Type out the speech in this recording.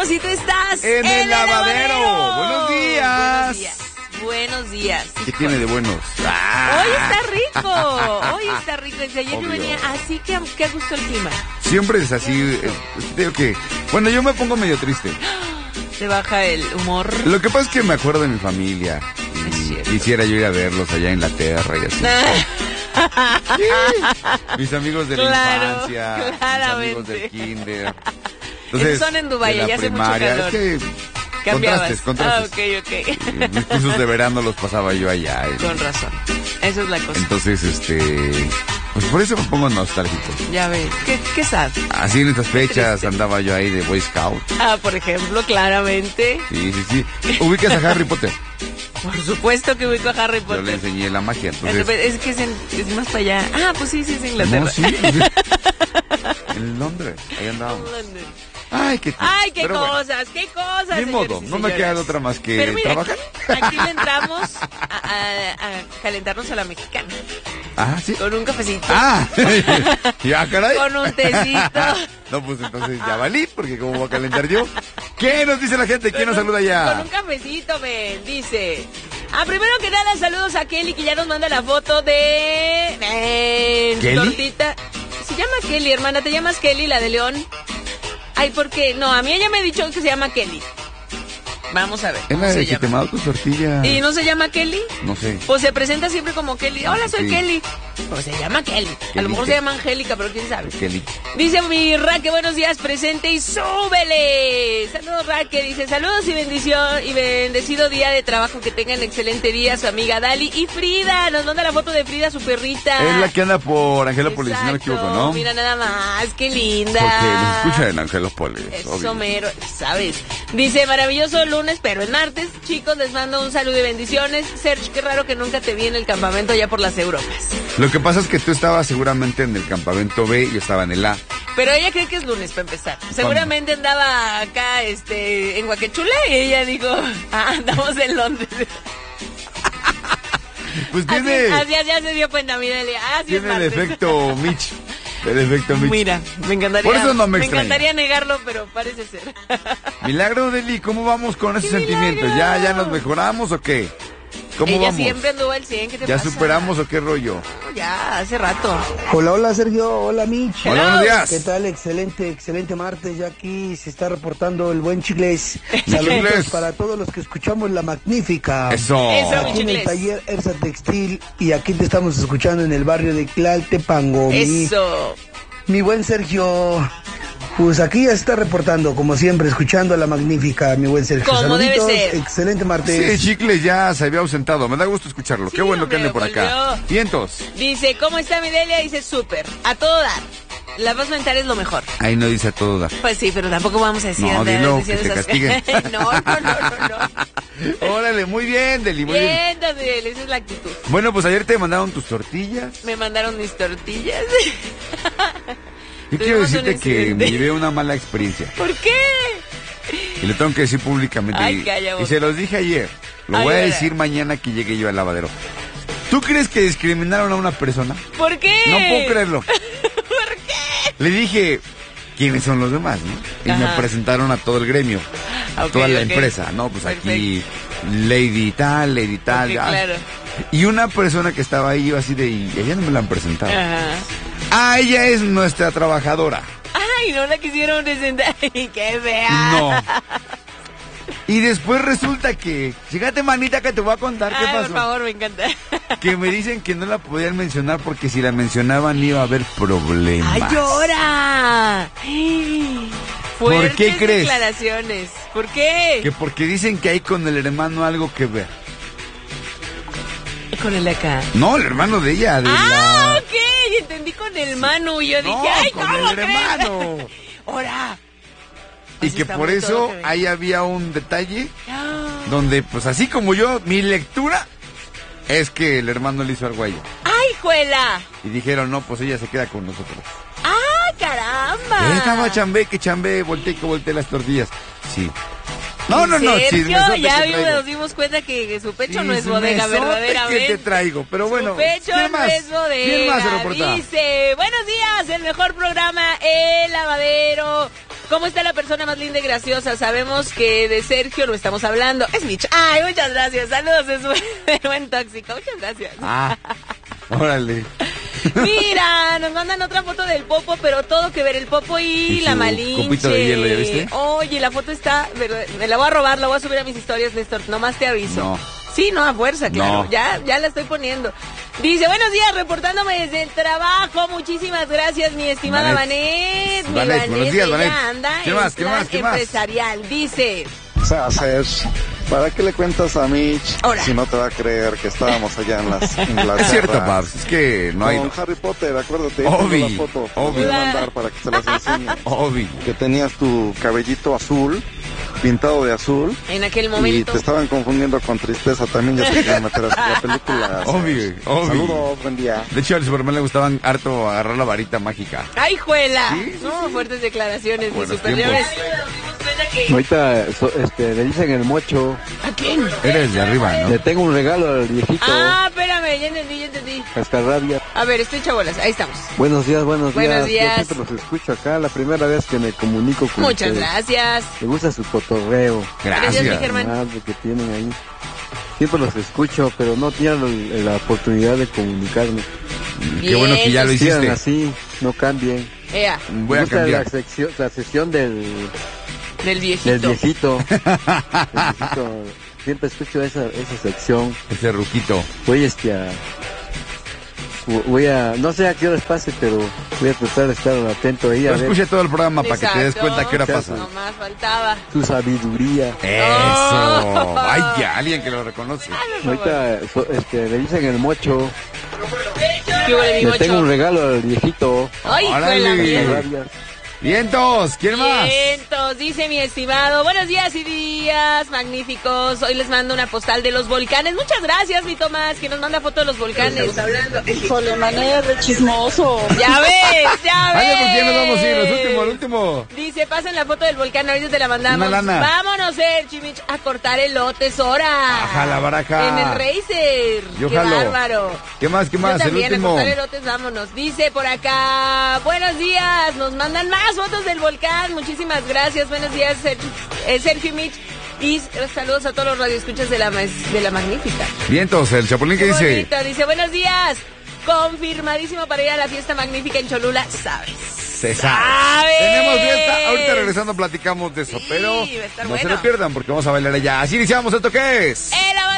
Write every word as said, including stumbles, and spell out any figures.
amigos, y tú estás en, en el, el lavadero. lavadero. Buenos días. Buenos días. Buenos días. ¿Qué Hijo. tiene de buenos? ¡Ah! Hoy está rico. Hoy está rico. Desde ayer yo venía así que, que a gusto el clima. Siempre es así. Eh, digo que, bueno, yo me pongo medio triste. Te baja el humor. Lo que pasa es que me acuerdo de mi familia. Y quisiera yo ir a verlos allá en Inglaterra y así. Sí. Mis amigos de claro, la infancia. Claramente. Mis amigos del kinder. Entonces, son en Dubái, ya hace mucho calor. Es que Cambiabas. Contrastes, contrastes. Ah, ok, ok. Mis cursos de verano los pasaba yo allá. Y... Con razón. Esa es la cosa. Entonces, este... Pues por eso me pongo nostálgico. Ya ves. ¿Qué, qué sad? Así en estas fechas andaba yo ahí de Boy Scout. Ah, por ejemplo, claramente. Sí, sí, sí. ¿Ubicas a Harry Potter? Por supuesto que ubico a Harry Potter. Yo le enseñé la magia, entonces... Es que es, en, es más para allá. Ah, pues sí, sí, es Inglaterra. No, sí. En Londres. Ahí andábamos. Ay, qué, Ay, qué Pero cosas, bueno, qué cosas. Ni modo, no me queda de otra más que Pero mira, trabajar. Aquí, aquí le entramos a, a, a calentarnos a la mexicana. Ah, sí. Con un cafecito. Ah, ya, caray. Con un tecito. No, pues entonces ya valí, porque cómo voy a calentar yo. ¿Qué nos dice la gente? ¿Quién nos saluda ya? Con un cafecito, ven, dice. Ah, primero que nada, saludos a Kelly, que ya nos manda la foto de... Eh, ¿Kelly? Tortita. Se llama Kelly, hermana, ¿te llamas Kelly, la de León? Ay, ¿por qué? No, a mí ella me ha dicho que se llama Kelly. Vamos a ver. Es la de que te mando tu tortilla. ¿Y no se llama Kelly? No sé. Pues se presenta siempre como Kelly. Hola, soy sí. Kelly. Pues se llama Kelly. Kelly. A lo mejor se llama Angélica, pero quién sabe. Kelly. Dice mi Raque, buenos días, presente y súbele. Saludos, Raque. Dice, saludos y bendición y bendecido día de trabajo. Que tengan excelente día su amiga Dali y Frida. Nos manda la foto de Frida, su perrita. Es la que anda por Angelópolis, si no me equivoco, ¿no? Mira nada más, qué linda. Porque nos escucha en Angelópolis. Eso mero, ¿sabes? Dice, maravilloso lunes, pero el martes. Chicos, les mando un saludo y bendiciones. Serge, qué raro que nunca te vi en el campamento allá por las Europas. Lo que pasa es que tú estabas seguramente en el campamento B y yo estaba en el A. Pero ella cree que es lunes para empezar. Seguramente andaba acá este, en Huaquechula y ella dijo, ah, andamos en Londres. Pues tiene... Así, así ya se dio cuenta, mira, así tiene es el efecto Mitch. El efecto Mitch. Mira, me encantaría. Por eso no me, me extraña. encantaría negarlo, pero parece ser. Milagro, Deli, ¿cómo vamos con esos sentimientos? ¿Ya, ¿Ya nos mejoramos o qué? ¿Cómo Ella vamos? siempre anduvo al cien, ¿qué te ¿Ya pasa? superamos o qué rollo? No, ya, hace rato. Hola, hola Sergio, hola Mitch. Hola, buenos días. ¿Qué tal? Excelente, excelente martes. Ya aquí se está reportando el buen Chicles. Chicles. Saludos para todos los que escuchamos La Magnífica. Eso. Eso, Aquí en el taller Ersa Textil y aquí te estamos escuchando en el barrio de Tlaltepango. Mi, Eso. mi buen Sergio. Pues aquí ya se está reportando, como siempre, escuchando a La Magnífica, mi buen Sergio. Como debe Saluditos, ser. excelente martes. Sí, Chicles ya se había ausentado. Me da gusto escucharlo. Sí, Qué bueno que hombre, ande por acá. volvió. Vientos. Dice, ¿cómo está mi Delia? Dice, súper, a todo dar. La paz mental es lo mejor. Ahí no dice a todo dar. Pues sí, pero tampoco vamos a decir... No, andar dilo, diciendo que te esas- castiguen. no, no, no, no, no. Órale, muy bien, Deli, muy bien. Bien, don Miguel, esa es la actitud. Bueno, pues ayer te mandaron tus tortillas. Me mandaron mis tortillas. Yo quiero Tuvimos un decirte que incidente. me llevé una mala experiencia. ¿Por qué? Y lo tengo que decir públicamente. Ay, y, calla, y vos. se los dije ayer. Lo Ay, voy a ahora. decir mañana que llegue yo al lavadero. ¿Tú crees que discriminaron a una persona? ¿Por qué? No puedo creerlo. ¿Por qué? Le dije, ¿quiénes son los demás? ¿No? Y me Ajá. presentaron a todo el gremio, a Ok, toda la ok. empresa. No, pues aquí, Lady tal, Lady tal. Ok, ah. claro. Y una persona que estaba ahí, yo así de, y ella no me la han presentado. Ajá. Ah, ella es nuestra trabajadora. Ay, no la quisieron presentar. Ay, qué fea. No. Y después resulta que, fíjate manita que te voy a contar qué Ay, pasó. por favor, me encanta. Que me dicen que no la podían mencionar porque si la mencionaban iba a haber problemas. ¡Ay, llora! ¿Por qué Fuertes crees? declaraciones. ¿Por qué? Que porque dicen que hay con el hermano algo que ver. Con el de acá. No, el hermano de ella, de Ah, la... ok. Entendí con el Manu y yo No, dije, ¡ay, con cómo el crees! hermano. ¡Ahora! Y Así que está por muy eso todo que ven. ahí había un detalle Ah. donde, pues así como yo, mi lectura es que el hermano le hizo algo a ella. ¡Ay, juela! Y dijeron, no, pues ella se queda con nosotros. ¡Ah, caramba! Eh, Estaba chambé, que chambé, volteé, que volteé las tortillas. Sí. No, no, no, Sergio, chismesote ya que vimos, traigo. nos dimos cuenta que su pecho no es Chismesote bodega, verdaderamente. que te traigo, pero bueno. Su pecho ¿quién no más? es bodega. ¿Quién más se reporta? Dice, buenos días, el mejor programa, El Lavadero. ¿Cómo está la persona más linda y graciosa? Sabemos que de Sergio lo estamos hablando. Es Mitch. Ay, muchas gracias. Saludos, es buen, buen tóxico. Muchas gracias. Ah, órale. Mira, nos mandan otra foto del Popo, pero todo que ver el Popo y, ¿Y la su Malinche. copito de hielo, ya viste? Oye, la foto está, me la voy a robar, la voy a subir a mis historias, Néstor, nomás te aviso. No. Sí, no, a fuerza, claro, No. ya, ya la estoy poniendo. Dice, buenos días, reportándome desde el trabajo, muchísimas gracias, mi estimada Vanet. Mi Vanet, Vanet, buenos días, ella Vanet. anda ¿Qué en más, qué plan más, qué más? empresarial, dice... O sea, Serge, ¿para qué le cuentas a Mitch Ahora. si no te va a creer que estábamos allá en las Inglaterra? Es cierto, Babs, es que no hay... Con Harry Potter, acuérdate, Obi, tengo la foto, te Obi. voy a mandar para que se las enseñe. Obi. Que tenías tu cabellito azul, pintado de azul, En aquel y momento... te estaban confundiendo con tristeza también, ya se querían meter a la película. Obi, Obi. Saludos, buen día. De hecho, al Superman le gustaban harto agarrar la varita mágica. ¡Ay, juela! Sí, sí, No, sí. fuertes declaraciones, mis Buenos superiores. Ahorita so- este, le dicen el mocho. ¿A quién? Eres de arriba, ¿no? Le tengo un regalo al viejito Ah, espérame, ya entendí, ya entendí. Cascarrabia. A ver, estoy chabolas, ahí estamos. Buenos días, buenos días. Buenos días. Yo siempre los escucho acá, la primera vez que me comunico con Muchas ustedes. gracias. Me gusta su cotorreo. Gracias, mi Gracias. Germán. Nada que tienen ahí. Siempre los escucho, pero no tienen la oportunidad de comunicarme. Qué bueno que ya lo Sigan hiciste. así, no cambien. Ea, Voy Me a gusta cambiar. La sección, la sesión del, del viejito. del viejito. Del viejito. Siempre escucho esa, esa sección. Ese ruquito. Voy este a... Voy a... No sé a qué horas pase, pero voy a tratar de estar atento ahí a Pero ver escuche todo el programa para que te des Exacto. cuenta a qué hora pasa. No más faltaba. su sabiduría. Eso. Oh. Vaya, alguien que lo reconoce. Ahorita so- este, le dicen el mocho. ¿Qué hubo de mi Le tengo un mocho? regalo al viejito. Ay, Órale. fue la mierda. Cascarrabias. Vientos, ¿quién más? Vientos, dice mi estimado. Buenos días y días, magníficos. Hoy les mando una postal de los volcanes. Muchas gracias, mi Tomás, que nos manda foto de los volcanes. Híjole, manera de chismoso. Ya ves, ya ves. Vale, ¿por quién nos vamos a ir? El último, el último. Dice, pasen la foto del volcán, ahorita te la mandamos. Una lana. Vámonos, eh, Chimich, a cortar elotes, hora. Ajá, la baraja. En el Racer. Yo Qué jalo. bárbaro. ¿Qué más, qué más? Yo también, el a último. cortar elotes, vámonos. Dice por acá, buenos días, nos mandan más fotos del volcán. Muchísimas gracias, buenos días, Ser- eh, Sergio y Mitch. Y eh, saludos a todos los radioescuchas de la, mas- de la Magnífica. Vientos, el Chapulín que Qué dice. bonito, dice, buenos días. Confirmadísimo para ir a la fiesta magnífica en Cholula, ¿sabes? Se sabe. ¡Sabes! Tenemos fiesta. Ahorita regresando platicamos de eso, Sí, pero va a estar no se bueno. lo pierdan porque vamos a bailar allá. Así iniciamos. ¿Esto qué es? ¡El